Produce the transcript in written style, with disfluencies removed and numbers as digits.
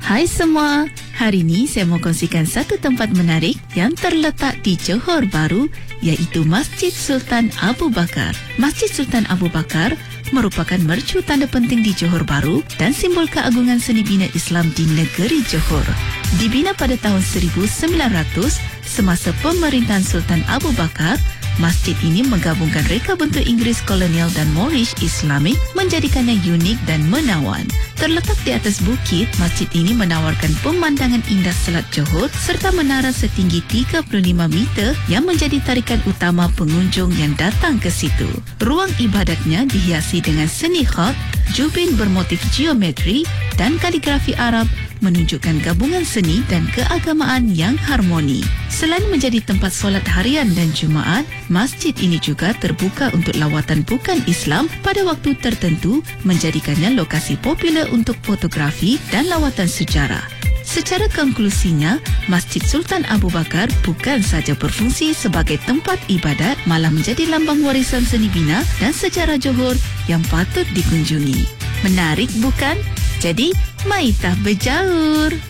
Hai semua, hari ini saya mau kongsikan satu tempat menarik yang terletak di Johor Bahru, iaitu Masjid Sultan Abu Bakar. Masjid Sultan Abu Bakar merupakan mercu tanda penting di Johor Bahru dan simbol keagungan seni bina Islam di negeri Johor. Dibina pada tahun 1900 semasa pemerintahan Sultan Abu Bakar, masjid ini menggabungkan reka bentuk Inggeris kolonial dan Moorish Islamik, menjadikannya unik dan menawan. Terletak di atas bukit, masjid ini menawarkan pemandangan indah Selat Johor serta menara setinggi 35 meter yang menjadi tarikan utama pengunjung yang datang ke situ. Ruang ibadatnya dihiasi dengan seni khat, jubin bermotif geometri dan kaligrafi Arab, menunjukkan gabungan seni dan keagamaan yang harmoni. Selain menjadi tempat solat harian dan Jumaat, masjid ini juga terbuka untuk lawatan bukan Islam pada waktu tertentu, menjadikannya lokasi popular untuk fotografi dan lawatan sejarah. Secara konklusinya, Masjid Sultan Abu Bakar bukan sahaja berfungsi sebagai tempat ibadat, malah menjadi lambang warisan seni bina dan sejarah Johor yang patut dikunjungi. Menarik bukan? Jadi, maitah berjaur!